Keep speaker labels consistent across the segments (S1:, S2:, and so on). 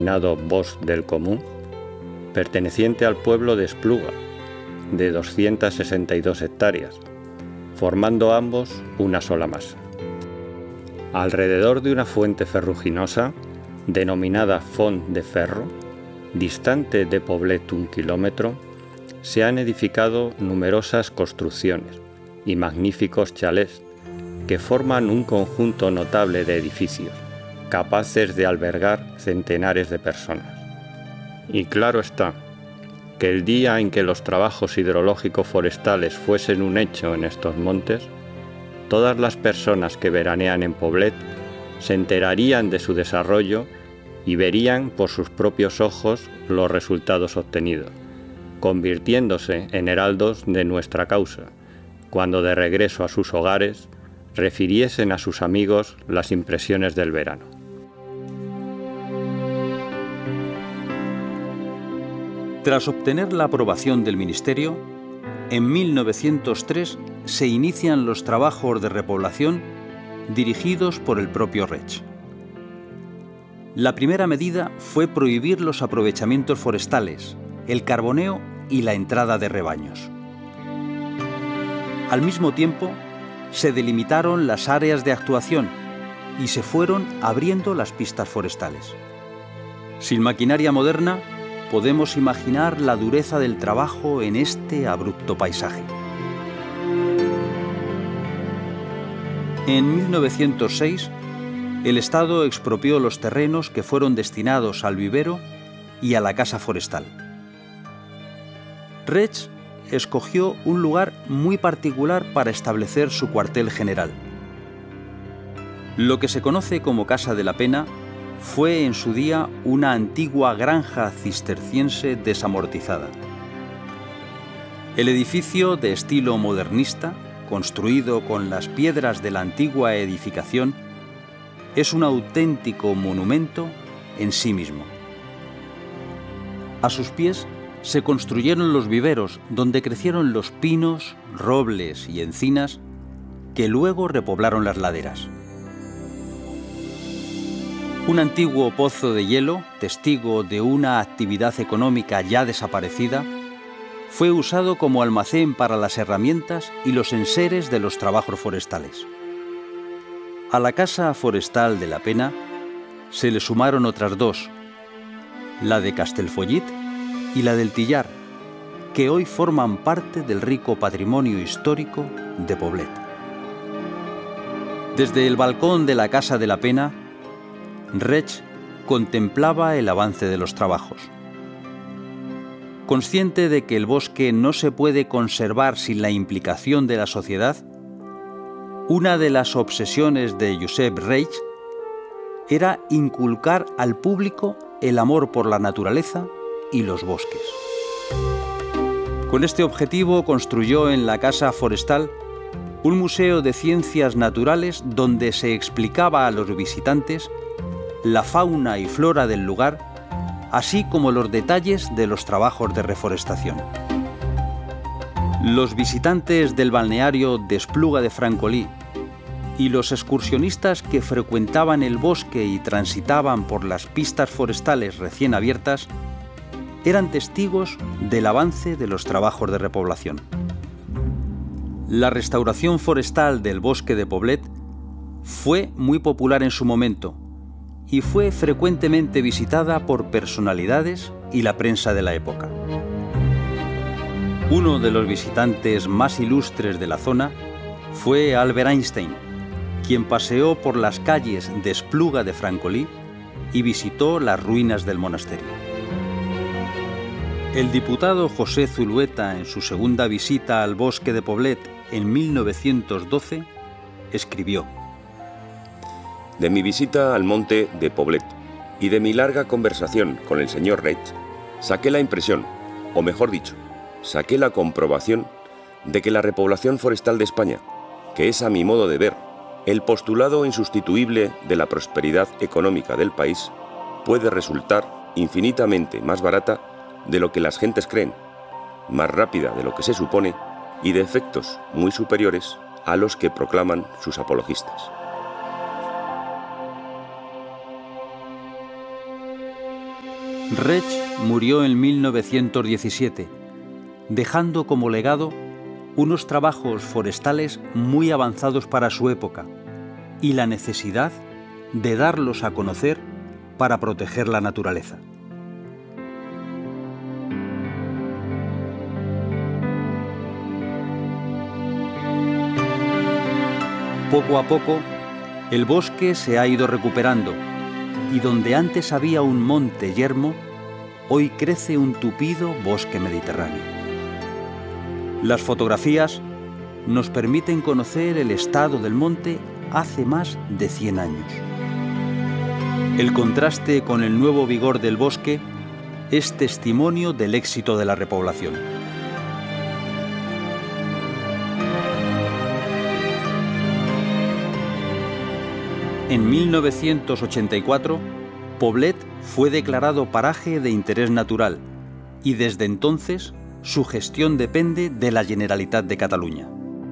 S1: denominado Bosque del Común, perteneciente al pueblo de Espluga, de 262 hectáreas, formando ambos una sola masa. Alrededor de una fuente ferruginosa, denominada Font de Ferro, distante de Poblet 1 kilómetro, se han edificado numerosas construcciones y magníficos chalés que forman un conjunto notable de edificios, capaces de albergar centenares de personas. Y claro está, que el día en que los trabajos hidrológico-forestales fuesen un hecho en estos montes, todas las personas que veranean en Poblet se enterarían de su desarrollo y verían por sus propios ojos los resultados obtenidos, convirtiéndose en heraldos de nuestra causa, cuando de regreso a sus hogares refiriesen a sus amigos las impresiones del verano.
S2: Tras obtener la aprobación del Ministerio, en 1903 se inician los trabajos de repoblación dirigidos por el propio Reig. La primera medida fue prohibir los aprovechamientos forestales, el carboneo y la entrada de rebaños. Al mismo tiempo, se delimitaron las áreas de actuación y se fueron abriendo las pistas forestales. Sin maquinaria moderna, podemos imaginar la dureza del trabajo en este abrupto paisaje. En 1906, el Estado expropió los terrenos que fueron destinados al vivero y a la casa forestal. Reig escogió un lugar muy particular para establecer su cuartel general. Lo que se conoce como Casa de la Pena fue en su día una antigua granja cisterciense desamortizada. El edificio, de estilo modernista, construido con las piedras de la antigua edificación, es un auténtico monumento en sí mismo. A sus pies se construyeron los viveros donde crecieron los pinos, robles y encinas que luego repoblaron las laderas. Un antiguo pozo de hielo, testigo de una actividad económica ya desaparecida, fue usado como almacén para las herramientas y los enseres de los trabajos forestales. A la Casa Forestal de la Pena se le sumaron otras dos, la de Castellfollit y la del Tillar, que hoy forman parte del rico patrimonio histórico de Poblet. Desde el balcón de la Casa de la Pena, Reig contemplaba el avance de los trabajos. Consciente de que el bosque no se puede conservar sin la implicación de la sociedad, una de las obsesiones de Josep Reig era inculcar al público el amor por la naturaleza y los bosques. Con este objetivo construyó en la Casa Forestal un museo de ciencias naturales donde se explicaba a los visitantes la fauna y flora del lugar, así como los detalles de los trabajos de reforestación. Los visitantes del balneario de Espluga de Francolí y los excursionistas que frecuentaban el bosque y transitaban por las pistas forestales recién abiertas eran testigos del avance de los trabajos de repoblación. La restauración forestal del bosque de Poblet fue muy popular en su momento y fue frecuentemente visitada por personalidades y la prensa de la época. Uno de los visitantes más ilustres de la zona fue Albert Einstein, quien paseó por las calles de Espluga de Francolí y visitó las ruinas del monasterio. El diputado José Zulueta, en su segunda visita al bosque de Poblet en 1912, escribió:
S3: De mi visita al monte de Poblet y de mi larga conversación con el señor Reig, saqué la impresión, o mejor dicho, saqué la comprobación de que la repoblación forestal de España, que es a mi modo de ver el postulado insustituible de la prosperidad económica del país, puede resultar infinitamente más barata de lo que las gentes creen, más rápida de lo que se supone y de efectos muy superiores a los que proclaman sus apologistas.
S2: Reig murió en 1917, dejando como legado unos trabajos forestales muy avanzados para su época y la necesidad de darlos a conocer para proteger la naturaleza. Poco a poco, el bosque se ha ido recuperando y donde antes había un monte yermo, hoy crece un tupido bosque mediterráneo. Las fotografías nos permiten conocer el estado del monte hace más de 100 años. El contraste con el nuevo vigor del bosque es testimonio del éxito de la repoblación. En 1984, Poblet fue declarado paraje de interés natural y desde entonces su gestión depende de la Generalitat de Cataluña.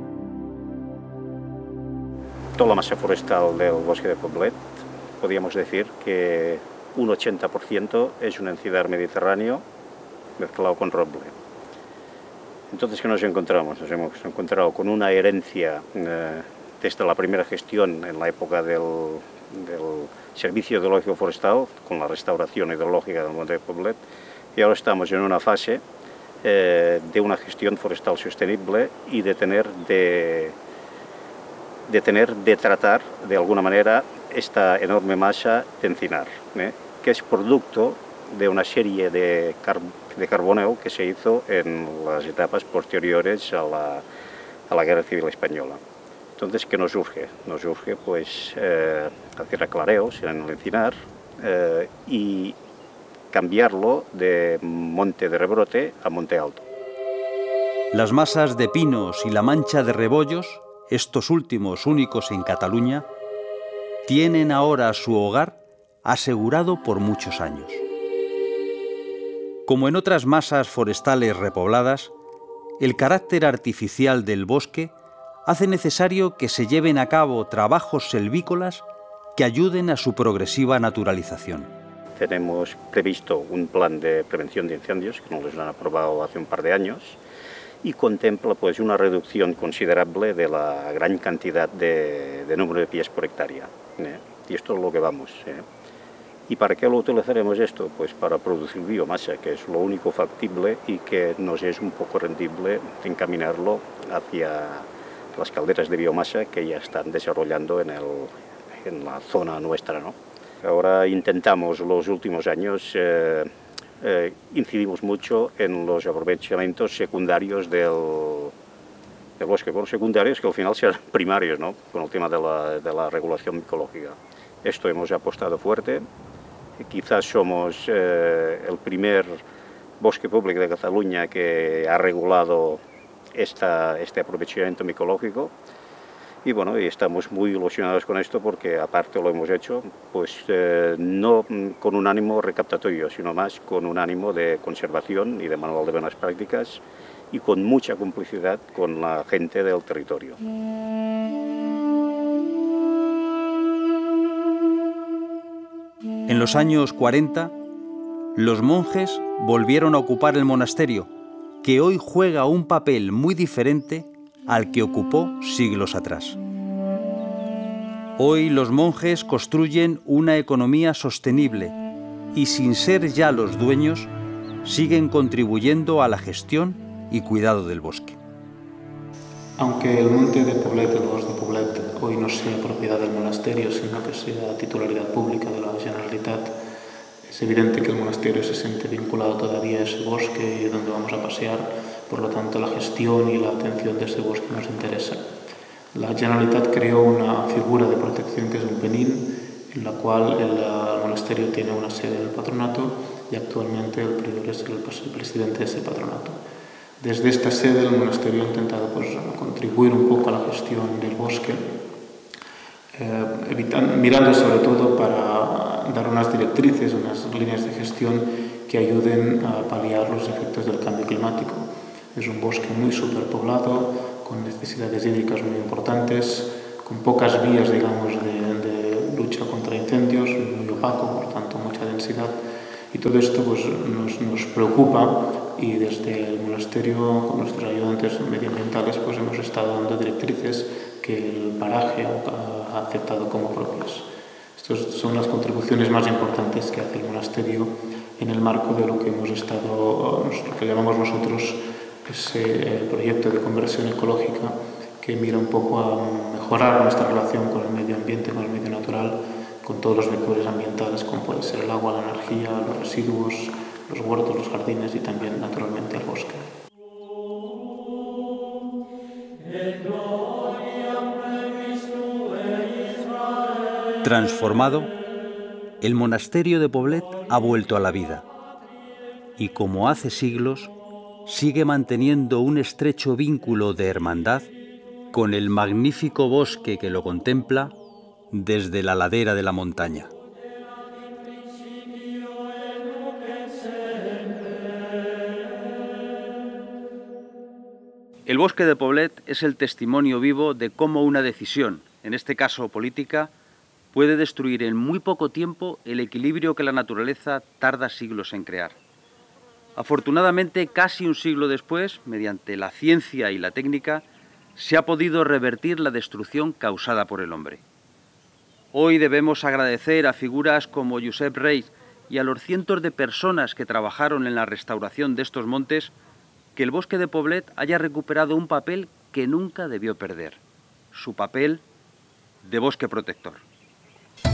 S4: Toda la masa forestal del bosque de Poblet, podríamos decir que un 80% es un encinar mediterráneo mezclado con roble. Entonces, ¿qué nos encontramos? Nos hemos encontrado con una herencia desde la primera gestión en la época del Servicio Hidrológico Forestal, con la restauración hidrológica del monte de Poblet, y ahora estamos en una fase de una gestión forestal sostenible y de tratar de alguna manera esta enorme masa de encinar, que es producto de una serie de carboneo que se hizo en las etapas posteriores a la Guerra Civil Española. Entonces, ¿qué nos urge? Nos urge pues, hacer aclareos en el encinar y cambiarlo de monte de rebrote a monte alto.
S2: Las masas de pinos y la mancha de rebollos, estos últimos únicos en Cataluña, tienen ahora su hogar asegurado por muchos años. Como en otras masas forestales repobladas, el carácter artificial del bosque hace necesario que se lleven a cabo trabajos selvícolas que ayuden a su progresiva naturalización.
S4: Tenemos previsto un plan de prevención de incendios que nos lo han aprobado hace un par de años y contempla pues, una reducción considerable de la gran cantidad de número de pies por hectárea. Y esto es lo que vamos. ¿Y para qué lo utilizaremos esto? Pues para producir biomasa, que es lo único factible y que nos es un poco rendible encaminarlo hacia las calderas de biomasa que ya están desarrollando en la zona nuestra, ¿no? Ahora intentamos, los últimos años, incidimos mucho en los aprovechamientos secundarios del bosque. Bueno, secundarios que al final serán primarios, ¿no? Con el tema de la regulación ecológica. Esto hemos apostado fuerte. Quizás somos el primer bosque público de Cataluña que ha regulado este aprovechamiento micológico y bueno, y estamos muy ilusionados con esto porque aparte lo hemos hecho pues no con un ánimo recaptatorio, sino más con un ánimo de conservación y de manual de buenas prácticas y con mucha complicidad con la gente del territorio.
S2: En los años 40, los monjes volvieron a ocupar el monasterio, que hoy juega un papel muy diferente al que ocupó siglos atrás. Hoy los monjes construyen una economía sostenible y sin ser ya los dueños, siguen contribuyendo a la gestión y cuidado del bosque.
S5: Aunque el monte de Poblet, el bosque de Poblet, hoy no sea propiedad del monasterio, sino que sea titularidad pública de la Generalitat, es evidente que el monasterio se siente vinculado todavía a ese bosque y donde vamos a pasear, por lo tanto la gestión y la atención de ese bosque nos interesa. La Generalitat creó una figura de protección que es un penín, en la cual el monasterio tiene una sede en el patronato y actualmente el prior es el presidente de ese patronato. Desde esta sede el monasterio ha intentado pues, contribuir un poco a la gestión del bosque, mirando sobre todo para dar unas directrices, unas líneas de gestión que ayuden a paliar los efectos del cambio climático. Es un bosque muy superpoblado, con necesidades hídricas muy importantes, con pocas vías, digamos, de lucha contra incendios, muy opaco, por tanto mucha densidad, Y todo esto pues, nos preocupa y desde el monasterio, con nuestros ayudantes medioambientales, pues hemos estado dando directrices que el paraje ha aceptado como propias. Estas son las contribuciones más importantes que hace el monasterio en el marco de lo que hemos estado, lo que llamamos nosotros ese proyecto de conversión ecológica, que mira un poco a mejorar nuestra relación con el medio ambiente, con el medio natural, con todos los vectores ambientales, como puede ser el agua, la energía, los residuos, los huertos, los jardines y también, naturalmente, el bosque.
S2: Transformado, el monasterio de Poblet ha vuelto a la vida y, como hace siglos, sigue manteniendo un estrecho vínculo de hermandad con el magnífico bosque que lo contempla desde la ladera de la montaña. El bosque de Poblet es el testimonio vivo de cómo una decisión, en este caso política, puede destruir en muy poco tiempo el equilibrio que la naturaleza tarda siglos en crear. Afortunadamente, casi un siglo después, mediante la ciencia y la técnica, se ha podido revertir la destrucción causada por el hombre. Hoy debemos agradecer a figuras como Josep Reis y a los cientos de personas que trabajaron en la restauración de estos montes que el bosque de Poblet haya recuperado un papel que nunca debió perder, su papel de bosque protector.